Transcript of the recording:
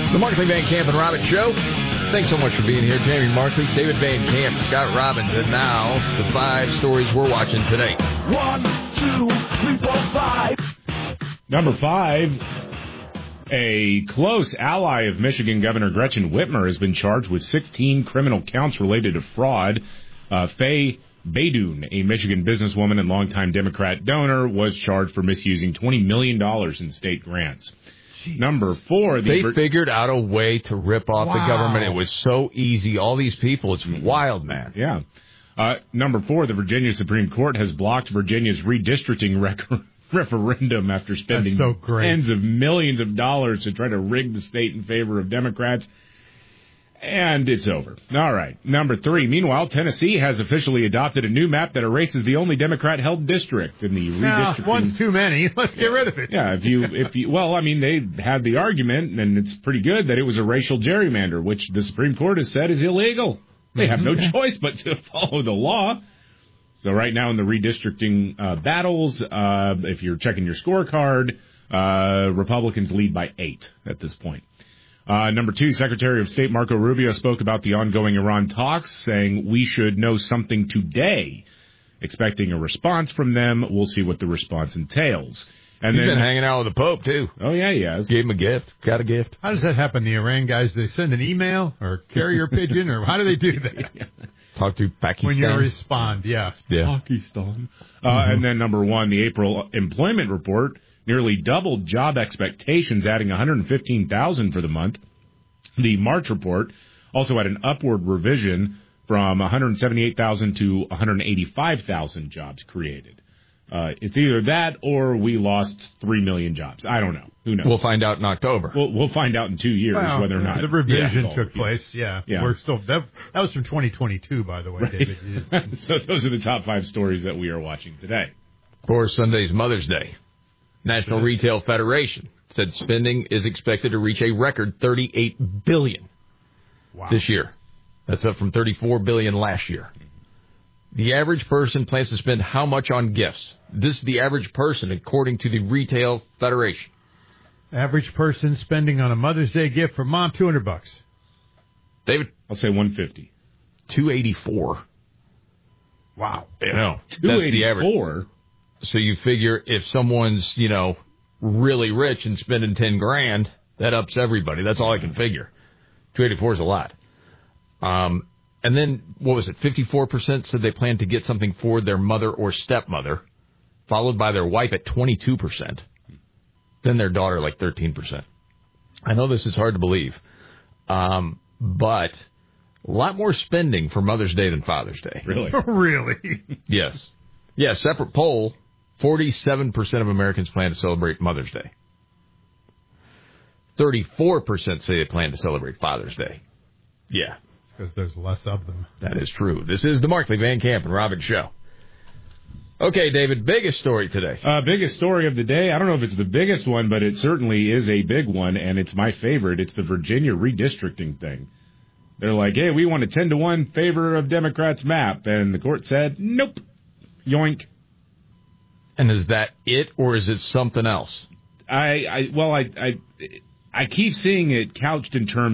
The Markley, Van Camp, and Robbins Show. Thanks so much for being here. Jamie Markley, David Van Camp, Scott Robbins, and now the 5 stories we're watching today. 1, 2, 3, 4, 5. Number 5, a close ally of Michigan Governor Gretchen Whitmer has been charged with 16 criminal counts related to fraud. Faye Baydoun, a Michigan businesswoman and longtime Democrat donor, was charged for misusing $20 million in state grants. Jeez. Number 4, they figured out a way to rip off the government. It was so easy. All these people, it's wild, man. Yeah. Number 4, the Virginia Supreme Court has blocked Virginia's redistricting referendum after spending tens of millions of dollars to try to rig the state in favor of Democrats. And it's over. All right. Number 3. Meanwhile, Tennessee has officially adopted a new map that erases the only Democrat-held district in the redistricting. One's too many. Let's get rid of it. Yeah. Well, I mean, they had the argument, and it's pretty good, that it was a racial gerrymander, which the Supreme Court has said is illegal. They have no choice but to follow the law. So right now in the redistricting battles, if you're checking your scorecard, Republicans lead by 8 at this point. Number 2, Secretary of State Marco Rubio spoke about the ongoing Iran talks, saying we should know something today, expecting a response from them. We'll see what the response entails. And He's been hanging out with the Pope, too. Oh, yeah, he has. Gave him a gift. Got a gift. How does that happen? The Iran guys, they send an email or carrier pigeon, or how do they do that? Talk to Pakistan. When you respond, yeah. Pakistan. And then number 1, the April employment report nearly doubled job expectations, adding 115,000 for the month. The March report also had an upward revision from 178,000 to 185,000 jobs created. It's either that or we lost 3 million jobs. I don't know. Who knows? We'll find out in October. We'll find out in 2 years whether or not the revision took place. Yeah. We're still that was from 2022, by the way, right. David. So those are the top 5 stories that we are watching today. Of course, Sunday's Mother's Day. National Retail Federation said spending is expected to reach a record $38 billion this year. That's up from $34 billion last year. The average person plans to spend how much on gifts? This is the average person, according to the Retail Federation. Average person spending on a Mother's Day gift for mom, $200. David? I'll say 150. $284. Wow. You know, $284? That's the average. So you figure if someone's, really rich and spending $10,000, that ups everybody. That's all I can figure. 284 is a lot. And then, what was it? 54% said they planned to get something for their mother or stepmother, followed by their wife at 22%. Then their daughter, like 13%. I know this is hard to believe, but a lot more spending for Mother's Day than Father's Day. Really? Really? Yes. Yeah, separate poll. 47% of Americans plan to celebrate Mother's Day. 34% say they plan to celebrate Father's Day. Yeah. Because there's less of them. That is true. This is the Markley, Van Camp, and Robbins Show. Okay, David, biggest story today. Biggest story of the day. I don't know if it's the biggest one, but it certainly is a big one, and it's my favorite. It's the Virginia redistricting thing. They're like, hey, we want a 10-1 favor of Democrats map, and the court said, nope. Yoink. And is that it, or is it something else? I keep seeing it couched in terms